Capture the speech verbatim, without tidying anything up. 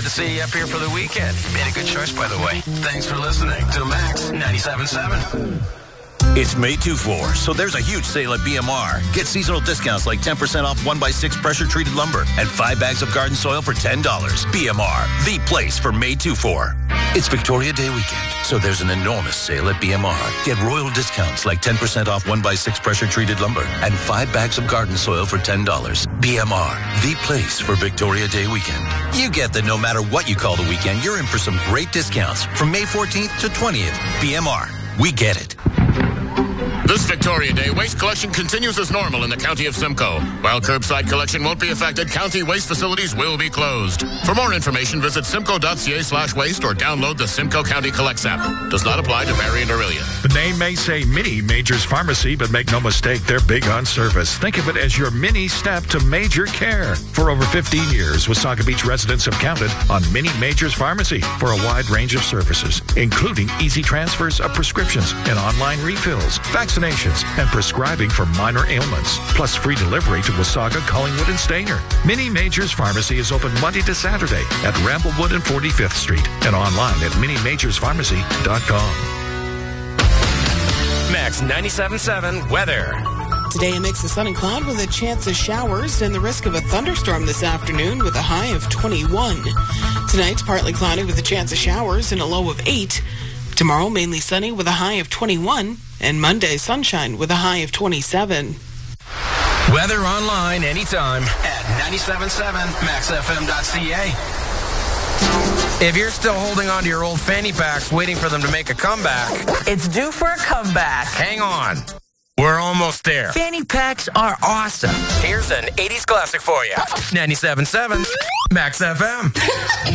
to see you up here for the weekend. Made a good choice, by the way. Thanks for listening to Max ninety-seven point seven. It's May two four, so there's a huge sale at B M R. Get seasonal discounts like ten percent off one by six pressure-treated lumber and five bags of garden soil for ten dollars. B M R, the place for May two four. It's Victoria Day weekend, so there's an enormous sale at B M R. Get royal discounts like ten percent off one by six pressure-treated lumber and five bags of garden soil for ten dollars. B M R, the place for Victoria Day weekend. You get that no matter what you call the weekend, you're in for some great discounts from May fourteenth to twentieth. B M R, we get it. This Victoria Day, waste collection continues as normal in the County of Simcoe. While curbside collection won't be affected, county waste facilities will be closed. For more information, visit simcoe.ca slash waste or download the Simcoe County Collects app. Does not apply to Marion or Orillia. The name may say Mini Majors Pharmacy, but make no mistake, they're big on service. Think of it as your mini step to major care. For over fifteen years, Wasaga Beach residents have counted on Mini Majors Pharmacy for a wide range of services, including easy transfers of prescriptions and online refills, vaccinations, and prescribing for minor ailments, plus free delivery to Wasaga, Collingwood, and Stainer. Mini Majors Pharmacy is open Monday to Saturday at Ramblewood and forty-fifth Street and online at mini majors pharmacy dot com. Max ninety-seven point seven weather. Today, a mix of sun and cloud with a chance of showers and the risk of a thunderstorm this afternoon with a high of twenty-one. Tonight's partly cloudy with a chance of showers and a low of eight. Tomorrow, mainly sunny with a high of twenty-one. And Monday, sunshine with a high of twenty-seven. Weather online anytime at ninety-seven point seven max f m dot c a. If you're still holding on to your old fanny packs waiting for them to make a comeback, it's due for a comeback. Hang on. We're almost there. Fanny packs are awesome. Here's an eighties classic for you. ninety-seven point seven Max F M.